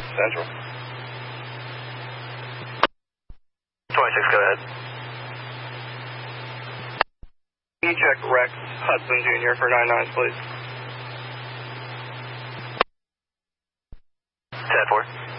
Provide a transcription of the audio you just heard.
Central. 26, go ahead. E-check Rex Hudson Jr. for 99, please. 10-4.